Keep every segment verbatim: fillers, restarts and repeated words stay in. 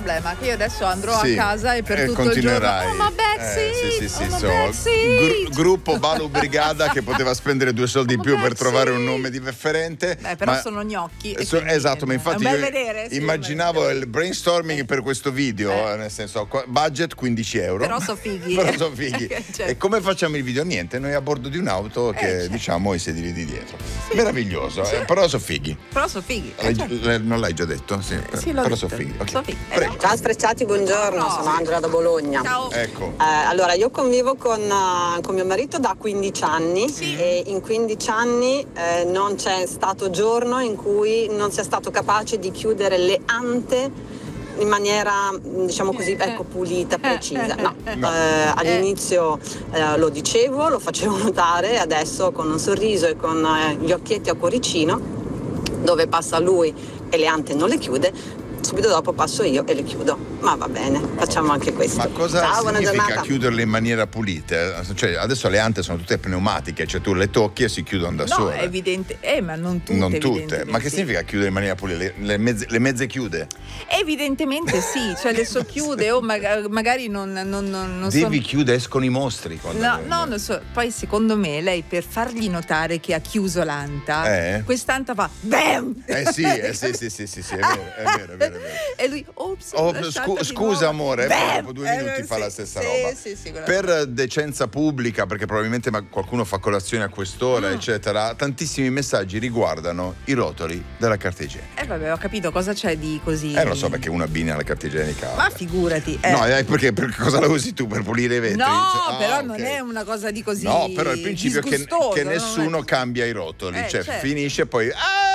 problema, che io adesso andrò sì, a casa e per eh, tutto il giorno oh ma eh, sì, sì, sì, oh, ma so. Bexy. Gru- gruppo Balu Brigada che poteva spendere due soldi in Oh, più per Bexy. trovare un nome differente. Beh, però ma... sono gnocchi e so, quindi, esatto, ma eh, infatti è un io bel vedere, sì, immaginavo il brainstorming eh. per questo video, eh. nel senso budget quindici euro. Però so fighi. Però so fighi. Certo. E come facciamo il video? Niente, noi a bordo di un'auto che Eh, certo. diciamo i sedili di dietro. Sì. Meraviglioso, Sì. eh, però so fighi. Però so fighi. Eh, L'hai- certo. le- non l'hai già detto? Sì, per- Sì, l'ho però detto. so fighi. ok. So fighi. Prego. Ciao Sfrecciati, buongiorno, No. sono Angela da Bologna. Ciao. Ecco. Eh, allora, io convivo con, eh, con mio marito da quindici anni Sì. e in quindici anni eh, non c'è stato giorno in cui non sia stato capace di chiudere le ante in maniera, diciamo così, ecco, pulita, precisa. No, No. Eh, all'inizio eh, lo dicevo, lo facevo notare, adesso con un sorriso e con eh, gli occhietti a cuoricino, dove passa lui e le ante non le chiude, subito dopo passo io e le chiudo. Ma va bene, facciamo anche questo. Ma cosa Ciao, buona significa giornata. chiuderle in maniera pulita? Cioè, adesso le ante sono tutte pneumatiche, cioè tu le tocchi e si chiudono da No, sole. è evidente, eh, ma non tutte. Non tutte. evidentemente Ma che sì. significa chiudere in maniera pulita? Le, le mezze, le mezze chiude? Evidentemente sì, cioè le socchiude o maga- magari non, non, non, non Devi sono... chiudere, escono i mostri. Quando No, no, non so. Poi secondo me lei per fargli notare che ha chiuso l'anta, Eh? quest'anta fa BAM! Eh sì, eh sì, sì, sì, sì, sì, è vero, è vero, è vero. È vero. E lui, ops, Oh, l'ho lasciata scu- di scusa nuovo. amore, Bam! poi dopo due Eh, minuti fa sì, la stessa sì, roba. sì, sì, quella- Per decenza pubblica, perché probabilmente ma- qualcuno fa colazione a quest'ora, Mm. eccetera, tantissimi messaggi riguardano i rotoli della carta igienica. Eh vabbè, ho capito cosa c'è di così. Eh, lo so perché uno abbina la carta igienica. Ma figurati. eh. No, eh, perché per cosa la usi tu? Per pulire i vetri? No, Cioè, ah, però ok. non è una cosa di così. No, però il principio è che, disgustoso, che non nessuno è- cambia i rotoli, Eh, cioè certo. finisce poi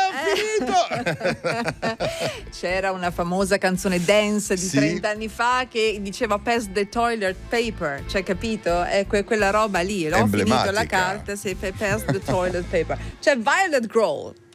ah, finito! C'era una famosa canzone dance di Sì. trenta anni fa che diceva pass the toilet paper, cioè capito? È que- quella roba lì, l'ho finito la Emblematica. carta, se pass the toilet paper. C'è Violet Grohl